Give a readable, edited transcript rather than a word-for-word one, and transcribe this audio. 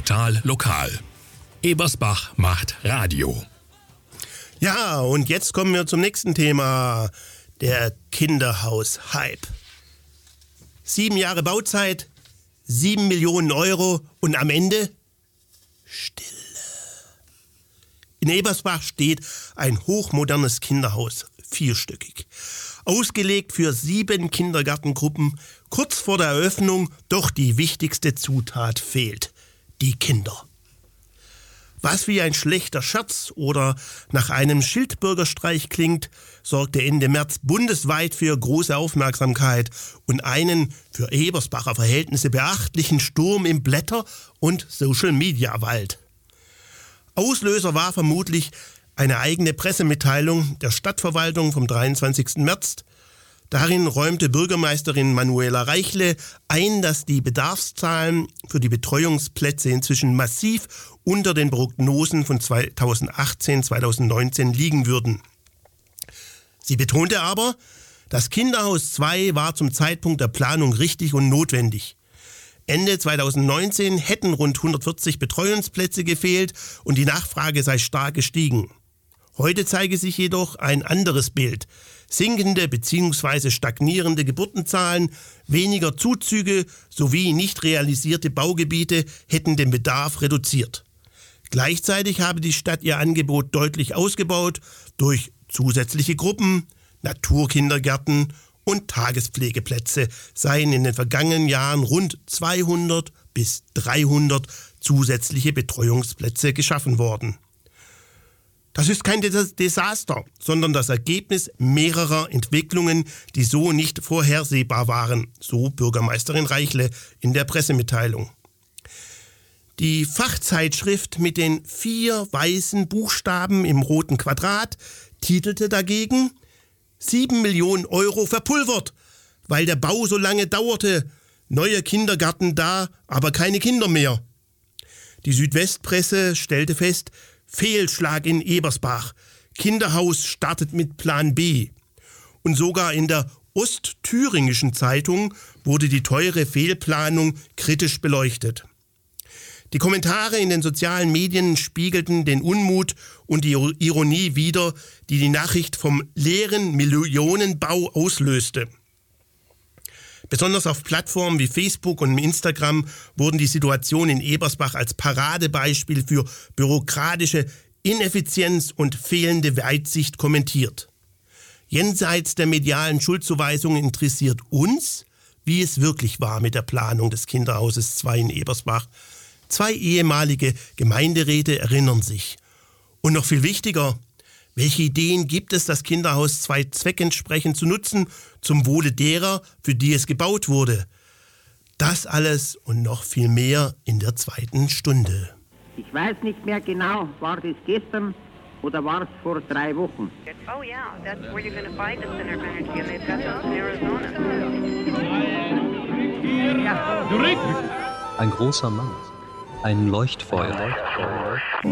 Total lokal. Ebersbach macht Radio. Ja, und jetzt kommen wir zum nächsten Thema. Der Kinderhaus-Hype. 7 Jahre Bauzeit, 7 Millionen Euro und am Ende Stille. In Ebersbach steht ein hochmodernes Kinderhaus, 4-stöckig. Ausgelegt für 7 Kindergartengruppen, kurz vor der Eröffnung, doch die wichtigste Zutat fehlt: die Kinder. Was wie ein schlechter Scherz oder nach einem Schildbürgerstreich klingt, sorgte Ende März bundesweit für große Aufmerksamkeit und einen für Ebersbacher Verhältnisse beachtlichen Sturm im Blätter- und Social-Media-Wald. Auslöser war vermutlich eine eigene Pressemitteilung der Stadtverwaltung vom 23. März. Darin räumte Bürgermeisterin Manuela Reichle ein, dass die Bedarfszahlen für die Betreuungsplätze inzwischen massiv unter den Prognosen von 2018-2019 liegen würden. Sie betonte aber, das Kinderhaus 2 war zum Zeitpunkt der Planung richtig und notwendig. Ende 2019 hätten rund 140 Betreuungsplätze gefehlt und die Nachfrage sei stark gestiegen. Heute zeige sich jedoch ein anderes Bild. Sinkende bzw. stagnierende Geburtenzahlen, weniger Zuzüge sowie nicht realisierte Baugebiete hätten den Bedarf reduziert. Gleichzeitig habe die Stadt ihr Angebot deutlich ausgebaut durch zusätzliche Gruppen, Naturkindergärten und Tagespflegeplätze seien in den vergangenen Jahren rund 200 bis 300 zusätzliche Betreuungsplätze geschaffen worden. Das ist kein Desaster, sondern das Ergebnis mehrerer Entwicklungen, die so nicht vorhersehbar waren, so Bürgermeisterin Reichle in der Pressemitteilung. Die Fachzeitschrift mit den 4 weißen Buchstaben im roten Quadrat titelte dagegen: 7 Millionen Euro verpulvert, weil der Bau so lange dauerte. Neuer Kindergarten da, aber keine Kinder mehr. Die Südwestpresse stellte fest: Fehlschlag in Ebersbach. Kinderhaus startet mit Plan B. Und sogar in der Ostthüringischen Zeitung wurde die teure Fehlplanung kritisch beleuchtet. Die Kommentare in den sozialen Medien spiegelten den Unmut und die Ironie wider, die die Nachricht vom leeren Millionenbau auslöste. Besonders auf Plattformen wie Facebook und Instagram wurden die Situationen in Ebersbach als Paradebeispiel für bürokratische Ineffizienz und fehlende Weitsicht kommentiert. Jenseits der medialen Schuldzuweisungen interessiert uns, wie es wirklich war mit der Planung des Kinderhauses 2 in Ebersbach. 2 ehemalige Gemeinderäte erinnern sich. Und noch viel wichtiger: Welche Ideen gibt es, das Kinderhaus 2 zweckentsprechend zu nutzen, zum Wohle derer, für die es gebaut wurde? Das alles und noch viel mehr in der 2. Stunde. Ich weiß nicht mehr genau, war das gestern oder war es vor 3 Wochen? Oh yeah, that's where you're going to find the Center of Energy, and they've got those in Arizona. Ein großer Mann, ein Leuchtfeuer.